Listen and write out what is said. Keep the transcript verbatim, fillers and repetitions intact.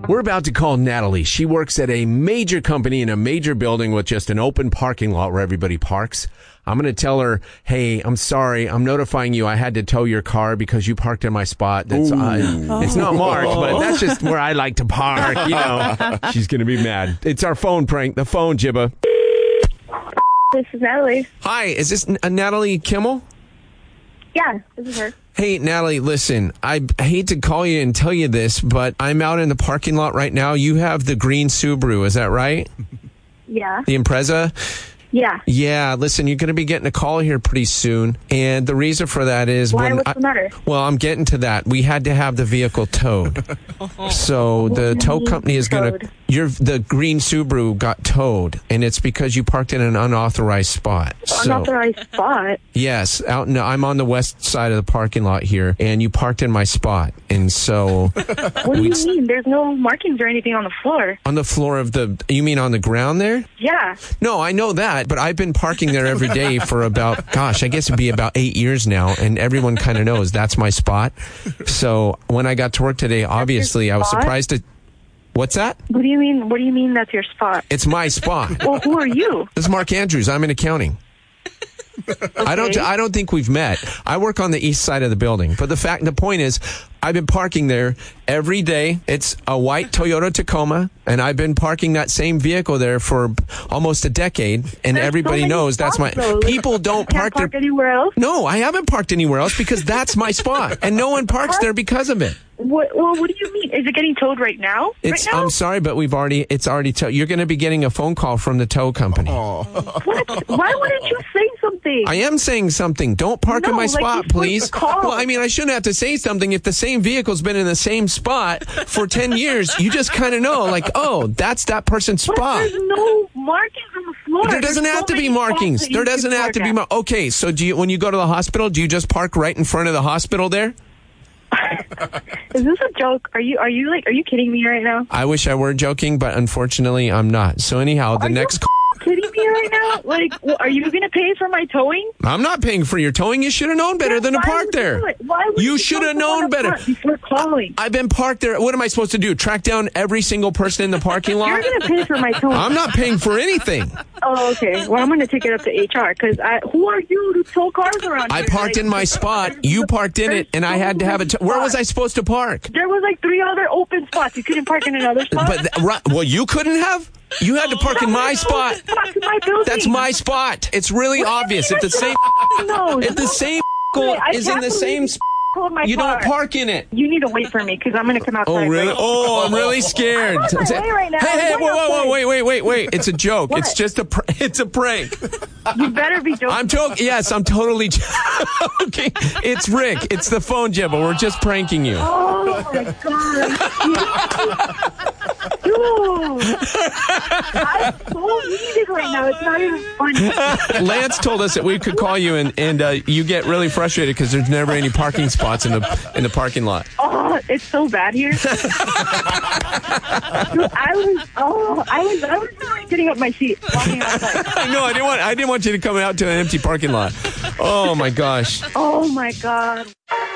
We're about to call Natalie. She works at a major company in a major building with just an open parking lot where everybody parks. I'm going to tell her, hey, I'm sorry. I'm notifying you. I had to tow your car because you parked in my spot. That's uh, It's not marked, but that's just where I like to park. You know, she's going to be mad. It's our phone prank. The phone, Jibba. This is Natalie. Hi, is this N- Natalie Kimmel? Yeah, this is her. Hey, Natalie, listen, I hate to call you and tell you this, but I'm out in the parking lot right now. You have the green Subaru, is that right? Yeah. The Impreza? Yeah. Yeah, listen, you're going to be getting a call here pretty soon. And the reason for that is... Why? when What's I, the matter? Well, I'm getting to that. We had to have the vehicle towed. So the tow company is going to... Your The green Subaru got towed, and it's because you parked in an unauthorized spot. Unauthorized so, spot? Yes. Out in, I'm on the west side of the parking lot here, and you parked in my spot. And so... What do you mean? There's no markings or anything on the floor. On the floor of the... You mean on the ground there? Yeah. No, I know that, but I've been parking there every day for about, gosh, I guess it'd be about eight years now, and everyone kind of knows that's my spot. So when I got to work today, obviously, I was surprised to... What's that? What do you mean? What do you mean that's your spot? It's my spot. Well, who are you? This is Mark Andrews. I'm in accounting. Okay. I don't. I don't think we've met. I work on the east side of the building, but the fact, the point is, I've been parking there every day. It's a white Toyota Tacoma, and I've been parking that same vehicle there for almost a decade. And There's everybody so knows that's my. Though. People don't Can't park, park their, anywhere else. No, I haven't parked anywhere else because that's my spot, and no one parks there because of it. What, well, what do you mean? Is it getting towed right now? It's, right now? I'm sorry, but we've already. It's already towed. You're going to be getting a phone call from the tow company. What? Why wouldn't you say something? I am saying something. Don't park no, in my like spot, please. Call. Well, I mean, I shouldn't have to say something if the same vehicle's been in the same spot for ten years. You just kind of know, like, oh, that's that person's spot. But there's no markings on the floor. There doesn't There's have so to be many markings. spots that There you doesn't can have to park be. at. Mar- okay, so do you, when you go to the hospital, do you just park right in front of the hospital there? Is this a joke? Are you are you like are you kidding me right now? I wish I were joking, but unfortunately, I'm not. So anyhow, the are next. You kidding me right now? Like, well, are you going to pay for my towing? I'm not paying for your towing. You should have known better Yeah, than to why park would there. You, why would you you should tell have known someone better. up front before calling. I've been parked there. What am I supposed to do? Track down every single person in the parking lot? You're going to pay for my towing. I'm not paying for anything. Oh, okay. Well, I'm going to take it up to H R because I. Who are you to tow cars around I here? parked like, in my spot. You parked in it, and I had to have it. T- Where was I supposed to park? There was like three other open spots. You couldn't park in another spot. But th- right, well, you couldn't have. You had to park in my spot. My That's my spot. It's really what obvious. If the same, no, if the same is in the same. My you car. don't park in it. You need to wait for me because I'm going to come outside. Oh, really? Right Oh, I'm really scared. I'm on my way right now. Hey, hey, I'm whoa, whoa, whoa, outside. wait, wait, wait, wait. It's a joke. What? It's just a, pr- it's a prank. You better be joking. I'm joking. Yes, I'm totally joking. It's Rick. It's the phone, Jibba. We're just pranking you. Oh, my God. Dude. I'm so heated right now. It's not even funny. Lance told us that we could call you, and, and uh, you get really frustrated because there's never any parking spots in the in the parking lot. Oh, it's so bad here. Dude, I was, oh, I was, I was really getting up my seat, walking outside. I know. I didn't want. I didn't want you to come out to an empty parking lot. Oh my gosh. Oh my God.